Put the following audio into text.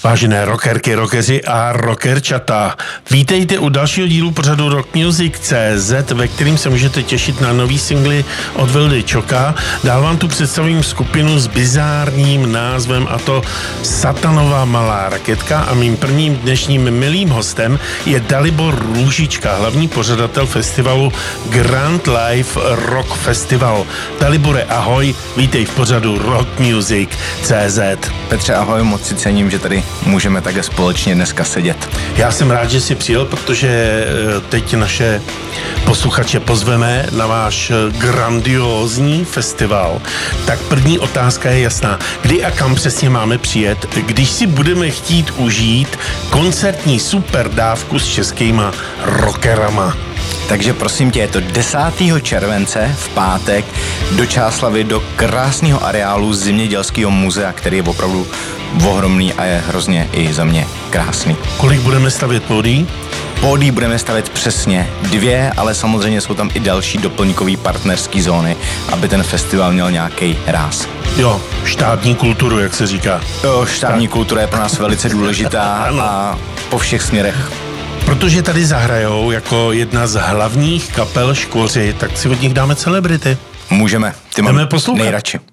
Vážené rockerky, rockeři a rockerčata, vítejte u dalšího dílu pořadu Rock Music CZ, ve kterým se můžete těšit na nový singly od Vildy Čoka. Dál vám tu představím skupinu s bizárním názvem, a to Satanova malá raketka, a mým prvním dnešním milým hostem je Dalibor Růžička, hlavní pořadatel festivalu Grand Life Rock Festival. Dalibore, ahoj, vítej v pořadu Rock Music CZ. Petře, ahoj, moc si cením, že tady můžeme také společně dneska sedět. Já jsem rád, že jsi přijel, protože teď naše posluchače pozveme na váš grandiózní festival. Tak první otázka je jasná. Kdy a kam přesně máme přijet, když si budeme chtít užít koncertní superdávku s českýma rockerama? Takže prosím tě, je to 10. července v pátek do Čáslavi, do krásného areálu Zemědělského muzea, který je opravdu ohromný a je hrozně i za mě krásný. Kolik budeme stavět pódií? Pódií budeme stavět přesně 2, ale samozřejmě jsou tam i další doplňkové partnerské zóny, aby ten festival měl nějaký ráz. Jo, štábní kulturu, jak se říká. Jo, štábní kultura je pro nás velice důležitá a po všech směrech. Protože tady zahrajou jako jedna z hlavních kapel Škvoři, tak si od nich dáme celebrity. Můžeme, ty mám poslouchat. nejradši.